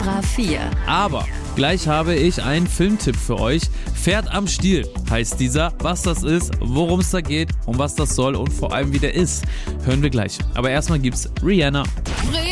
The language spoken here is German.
Extra 4. Aber gleich habe ich einen Filmtipp für euch. Pferd am Stiel heißt dieser. Was das ist, worum es da geht und was das soll und vor allem wie der ist, hören wir gleich. Aber erstmal gibt's Rihanna.